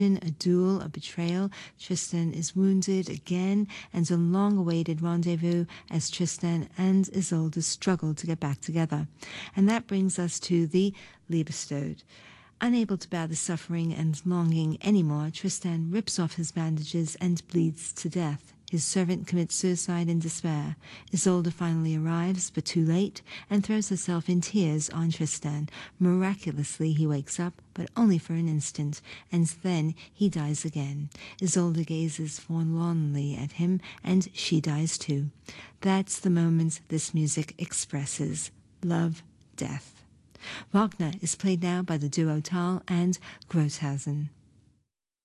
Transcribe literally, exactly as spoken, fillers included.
a duel, a betrayal. Tristan is wounded again, and a long-awaited rendezvous as Tristan and Isolde struggle to get back together. And that brings us to the Liebestod. Unable to bear the suffering and longing anymore, Tristan rips off his bandages and bleeds to death. His servant commits suicide in despair. Isolde finally arrives, but too late, and throws herself in tears on Tristan. Miraculously, he wakes up, but only for an instant, and then he dies again. Isolde gazes forlornly at him, and she dies too. That's the moment this music expresses. Love, death. Wagner is played now by the duo Thal and Groshausen.